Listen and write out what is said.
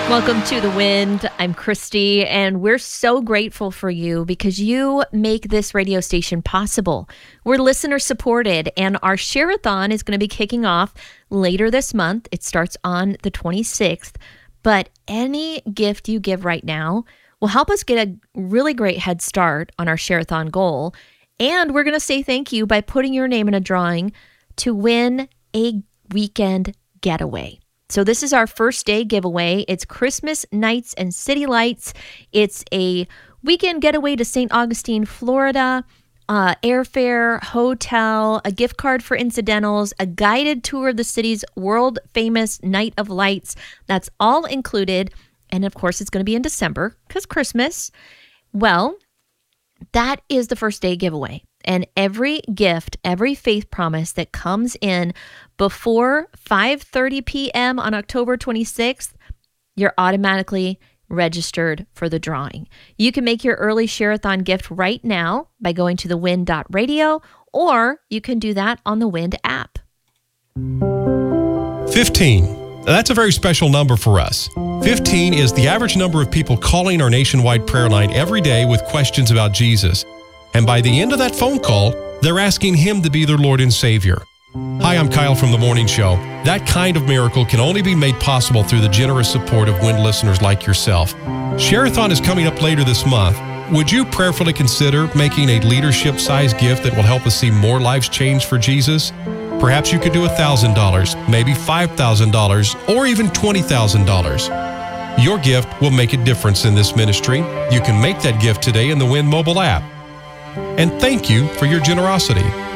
Welcome to The Wind. I'm Christy, and we're so grateful for you because you make this radio station possible. We're listener supported, and our Share-a-thon is going to be kicking off later this month. It starts on the 26th, but any gift you give right now will help us get a really great head start on our Share-a-thon goal, and we're going to say thank you by putting your name in a drawing to win a weekend getaway. So this is our first day giveaway. It's Christmas nights and city lights. It's a weekend getaway to St. Augustine, Florida, airfare, hotel, a gift card for incidentals, a guided tour of the city's world famous Night of Lights. That's all included. And of course, it's going to be in December because Christmas. Well, that is the first day giveaway. And every gift, every faith promise that comes in before 5:30 p.m. on October 26th, you're automatically registered for the drawing. You can make your early Share-a-thon gift right now by going to thewind.radio, or you can do that on the Wind app. 15. That's a very special number for us. 15 is the average number of people calling our nationwide prayer line every day with questions about Jesus. And by the end of that phone call, they're asking Him to be their Lord and Savior. Hi, I'm Kyle from The Morning Show. That kind of miracle can only be made possible through the generous support of Wind listeners like yourself. Share-a-thon is coming up later this month. Would you prayerfully consider making a leadership-sized gift that will help us see more lives changed for Jesus? Perhaps you could do $1,000, maybe $5,000, or even $20,000. Your gift will make a difference in this ministry. You can make that gift today in the Wind mobile app. And thank you for your generosity.